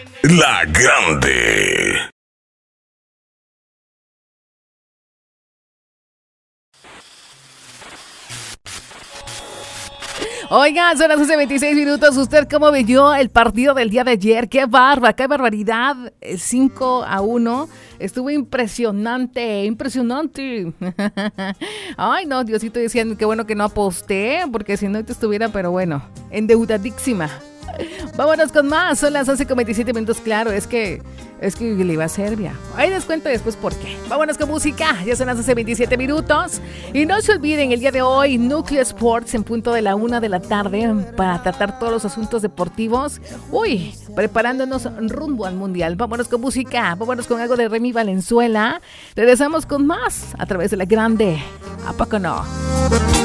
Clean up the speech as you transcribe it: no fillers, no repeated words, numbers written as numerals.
La Grande. Oigan, son las 11:26. ¿Usted cómo vio el partido del día de ayer? ¡Qué barbaridad! 5-1. Estuvo impresionante. Ay, no, Diosito diciendo qué bueno que no aposté, porque si no te estuviera, pero bueno, endeudadísima. Vámonos con más. Son las 11:27. Claro, es que le iba a Serbia. Ahí les cuento después por qué. Vámonos con música. Ya son las 11:27. Y no se olviden, el día de hoy, Núcleo Sports en punto de la 1 de la tarde para tratar todos los asuntos deportivos. Preparándonos rumbo al Mundial. Vámonos con música. Vámonos con algo de Remy Valenzuela. Regresamos con más a través de La Grande. ¿A poco no?